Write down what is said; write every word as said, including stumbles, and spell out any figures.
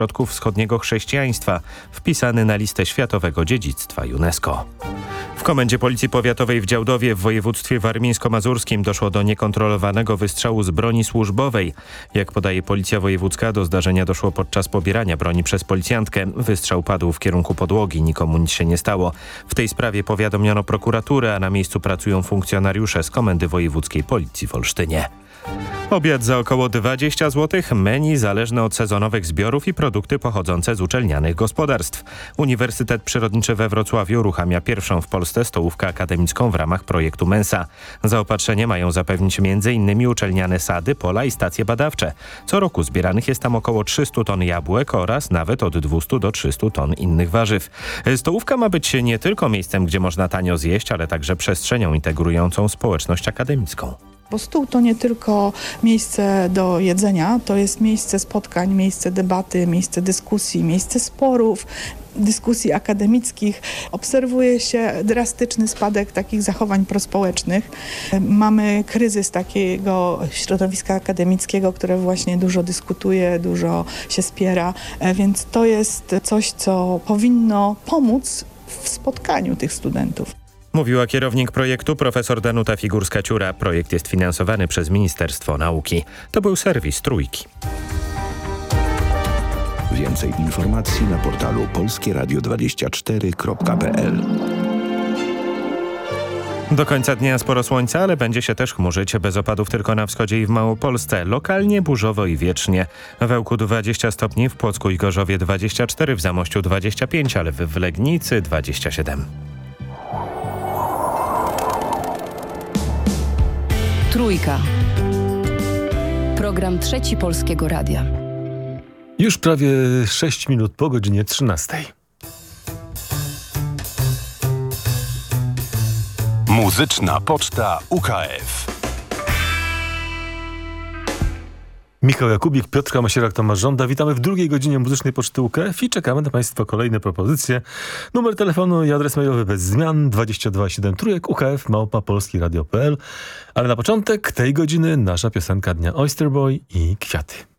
środków wschodniego chrześcijaństwa, wpisany na listę światowego dziedzictwa UNESCO. W Komendzie Policji Powiatowej w Działdowie w województwie warmińsko-mazurskim doszło do niekontrolowanego wystrzału z broni służbowej. Jak podaje Policja Wojewódzka, do zdarzenia doszło podczas pobierania broni przez policjantkę. Wystrzał padł w kierunku podłogi, nikomu nic się nie stało. W tej sprawie powiadomiono prokuraturę, a na miejscu pracują funkcjonariusze z Komendy Wojewódzkiej Policji w Olsztynie. Obiad za około dwadzieścia złotych, menu zależne od sezonowych zbiorów i produkty pochodzące z uczelnianych gospodarstw. Uniwersytet Przyrodniczy we Wrocławiu uruchamia pierwszą w Polsce stołówkę akademicką w ramach projektu Mensa. Zaopatrzenie mają zapewnić między innymi uczelniane sady, pola i stacje badawcze. Co roku zbieranych jest tam około trzysta ton jabłek oraz nawet od dwieście do trzystu ton innych warzyw. Stołówka ma być nie tylko miejscem, gdzie można tanio zjeść, ale także przestrzenią integrującą społeczność akademicką. Bo stół to nie tylko miejsce do jedzenia, to jest miejsce spotkań, miejsce debaty, miejsce dyskusji, miejsce sporów, dyskusji akademickich. Obserwuje się drastyczny spadek takich zachowań prospołecznych. Mamy kryzys takiego środowiska akademickiego, które właśnie dużo dyskutuje, dużo się spiera, więc to jest coś, co powinno pomóc w spotkaniu tych studentów. Mówiła kierownik projektu profesor Danuta Figurska-Ciura. Projekt jest finansowany przez Ministerstwo Nauki. To był serwis Trójki. Więcej informacji na portalu polskie radio dwadzieścia cztery kropka p l. Do końca dnia sporo słońca, ale będzie się też chmurzyć. Bez opadów tylko na wschodzie i w Małopolsce. Lokalnie burzowo i wiecznie. W Ełku dwadzieścia stopni, w Płocku i Gorzowie dwadzieścia cztery, w Zamościu dwadzieścia pięć, ale w Legnicy dwadzieścia siedem. Trójka. Program Trzeci Polskiego Radia. Już prawie sześć minut po godzinie trzynastej. Muzyczna Poczta U K F. Michał Jakubik, Piotrka Masierak, Tomasz Żąda. Witamy w drugiej godzinie Muzycznej Poczty U K F i czekamy na Państwa kolejne propozycje. Numer telefonu i adres mailowy bez zmian dwadzieścia dwa siedem trójek U K F małpa polski radio kropka p l. Ale na początek tej godziny nasza piosenka dnia Oyster Boy i Kwiaty.